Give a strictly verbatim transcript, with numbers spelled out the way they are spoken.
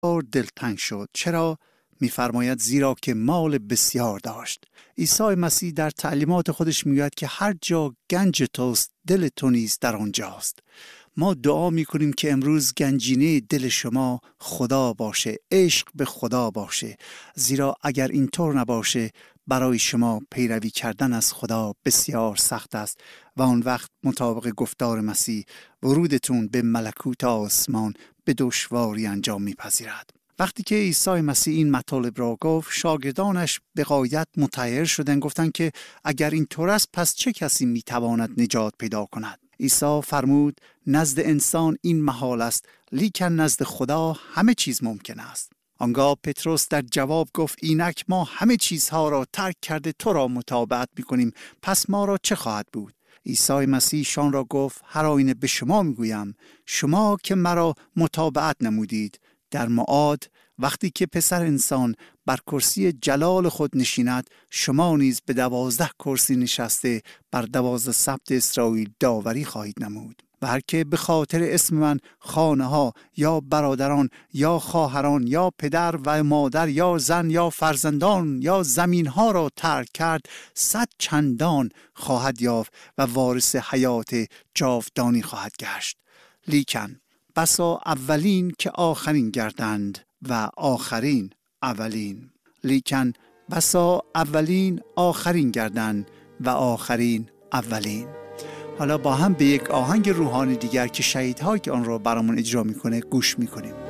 دلتنگ شد. چرا؟ می‌فرماید زیرا که مال بسیار داشت. عیسی مسیح در تعلیمات خودش میگوید که هر جا گنج توست دل تو نیز در آنجاست. ما دعا میکنیم که امروز گنجینه دل شما خدا باشه، عشق به خدا باشه، زیرا اگر اینطور نباشه برای شما پیروی کردن از خدا بسیار سخت است و آن وقت مطابق گفتار مسیح ورودتون به ملکوت آسمان به دشواری انجام میپذیرد. وقتی که عیسی مسیح این مطالب را گفت، شاگردانش به غایت متحیر شدند. گفتند که اگر اینطور است پس چه کسی میتواند نجات پیدا کند؟ عیسی فرمود نزد انسان این محال است، لیکن نزد خدا همه چیز ممکن است. آنگاه پتروس در جواب گفت اینک ما همه چیزها را ترک کرده تو را متابعت میکنیم، پس ما را چه خواهد بود؟ عیسی مسیح شان را گفت هر آینه به شما میگویم شما که مرا متابعت نمودید، در معاد وقتی که پسر انسان بر کرسی جلال خود نشیند، شما نیز به دوازده کرسی نشسته بر دوازده سبط اسرائیل داوری خواهید نمود. و هر که به خاطر اسم من خانه ها یا برادران یا خواهران یا پدر و مادر یا زن یا فرزندان یا زمین ها را ترک کرد، صد چندان خواهد یافت و وارث حیات جاودانی خواهد گشت. لیکن بسا اولین که آخرین گردند و آخرین اولین. لیکن بسا اولین آخرین گردند و آخرین اولین. حالا با هم به یک آهنگ روحانی دیگر که شهیدها که آن را برامون اجرا میکنه گوش میکنیم.